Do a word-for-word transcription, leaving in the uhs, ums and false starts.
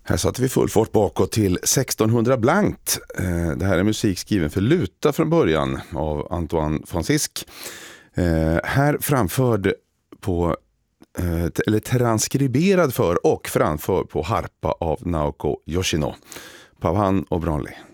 Här satte vi full fart bakåt till sextonhundra blankt. Det här är musik skriven för luta från början av Antoine Francisque. Här framförd på, eller transkriberad för och framför på harpa av Naoko Yoshino. Pavan och Branly.